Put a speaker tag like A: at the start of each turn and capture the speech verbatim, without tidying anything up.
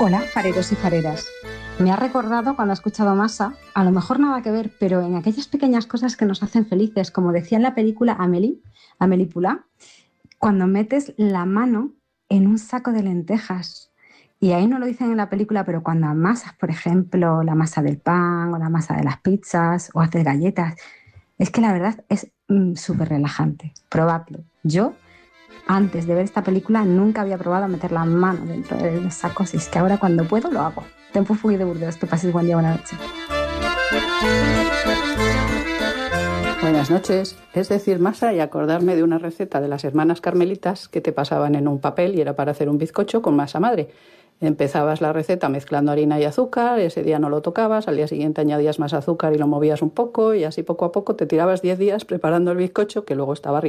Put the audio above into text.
A: Hola, fareros y fareras. Me ha recordado cuando he escuchado Masa, a lo mejor nada que ver, pero en aquellas pequeñas cosas que nos hacen felices, como decía en la película Amélie, Amélie Poulain, cuando metes la mano en un saco de lentejas. Y ahí no lo dicen en la película, pero cuando amasas, por ejemplo, la masa del pan o la masa de las pizzas o haces galletas, es que la verdad es mm, súper relajante. Probadlo. Yo, antes de ver esta película, nunca había probado a meter la mano dentro de los sacos y es que ahora cuando puedo lo hago. Tempo fugui de Burdeos, que pases buen día, buena noche.
B: Buenas noches. Es decir, masa y acordarme de una receta de las hermanas carmelitas que te pasaban en un papel y era para hacer un bizcocho con masa madre. Empezabas la receta mezclando harina y azúcar, ese día no lo tocabas, al día siguiente añadías más azúcar y lo movías un poco y así poco a poco te tirabas diez días preparando el bizcocho que luego estaba rico.